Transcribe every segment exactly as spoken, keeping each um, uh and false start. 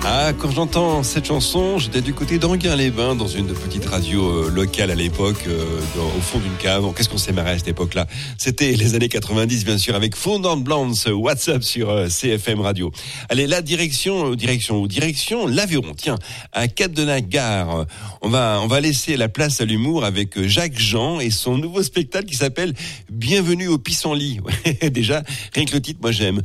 Ah, quand j'entends cette chanson, j'étais du côté d'Enghien-les-Bains, dans une petite radio euh, locale à l'époque, euh, dans, au fond d'une cave. Qu'est-ce qu'on s'est marré à cette époque-là? C'était les années quatre-vingt-dix, bien sûr, avec Fondant Blonde, WhatsApp sur euh, C F M Radio. Allez, la direction, direction, direction l'Aveyron. Tiens, à Cap-de-la-Gare, on va, on va laisser la place à l'humour avec Jacques Jean et son nouveau spectacle qui s'appelle Bienvenue au pissenlit. Déjà, rien que le titre, moi j'aime.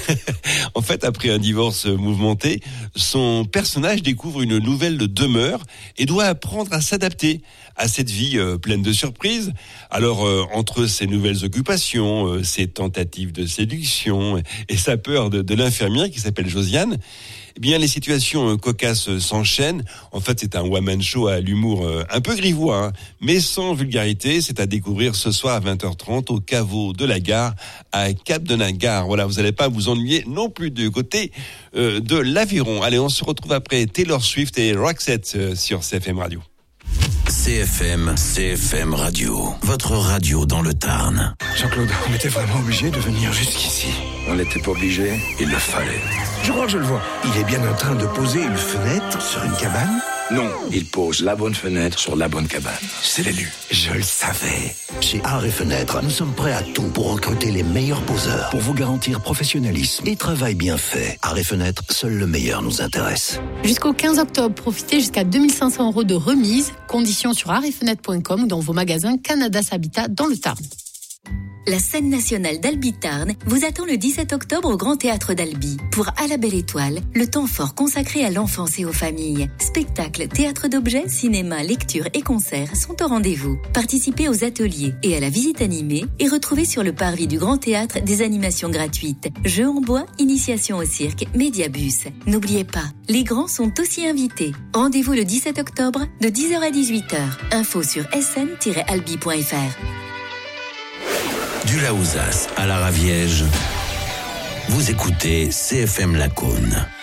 En fait, après un divorce mouvementé, son personnage découvre une nouvelle demeure et doit apprendre à s'adapter à cette vie euh, pleine de surprises. Alors, euh, entre ses nouvelles occupations, euh, ses tentatives de séduction et sa peur de, de l'infirmière qui s'appelle Josiane, eh bien, les situations euh, cocasses s'enchaînent. En fait, c'est un one-man show à l'humour euh, un peu grivois, hein, mais sans vulgarité. C'est à découvrir ce soir à vingt heures trente au caveau de la gare à Cap-de-la-Gare. Voilà, vous n'allez pas vous ennuyer non plus du côté euh, de l'Aveyron. Allez, on se retrouve après Taylor Swift et Roxette euh, sur C F M Radio. C F M, C F M Radio, votre radio dans le Tarn. Jean-Claude, on était vraiment obligé de venir jusqu'ici. On n'était pas obligé, il le fallait. Je crois que je le vois. Il est bien en train de poser une fenêtre sur une cabane. Non, il pose la bonne fenêtre sur la bonne cabane. C'est l'élu. Je le savais. Chez Art et Fenêtres, nous sommes prêts à tout pour recruter les meilleurs poseurs, pour vous garantir professionnalisme et travail bien fait. Art et Fenêtres, seul le meilleur nous intéresse. Jusqu'au quinze octobre, profitez jusqu'à deux mille cinq cents euros de remise. Conditions sur art et fenêtres point com ou dans vos magasins Canada Habitat dans le Tarn. La scène nationale d'Albi Tarn vous attend le dix-sept octobre au Grand Théâtre d'Albi pour À la Belle Étoile, le temps fort consacré à l'enfance et aux familles. Spectacles, théâtre d'objets, cinéma, lecture et concerts sont au rendez-vous. Participez aux ateliers et à la visite animée et retrouvez sur le parvis du Grand Théâtre des animations gratuites. Jeux en bois, initiation au cirque, médiabus. N'oubliez pas, les grands sont aussi invités. Rendez-vous le dix-sept octobre de dix heures à dix-huit heures. Info sur s n tiret albi point f r. Du Laouzas à la Raviège, vous écoutez C F M Lacaune.